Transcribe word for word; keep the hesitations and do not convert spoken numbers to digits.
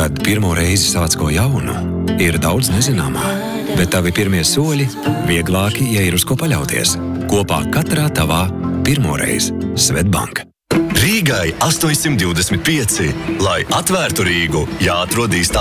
Kad pirmo reizi sāc ko jaunu, ir daudz nezināmā, bet tavi pirmie soļi vieglāki, ja ir uz ko paļauties. Kopā katrā tavā pirmoreiz Svetbank. Rīgai astoņsimt divdesmit pieci. Lai atvērtu Rīgu, jāatrod īstā